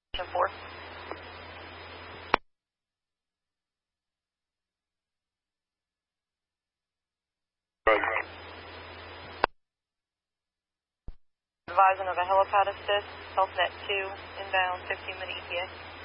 4. Advising of a helipad assist, HealthNet 2, inbound 15-minute ETA.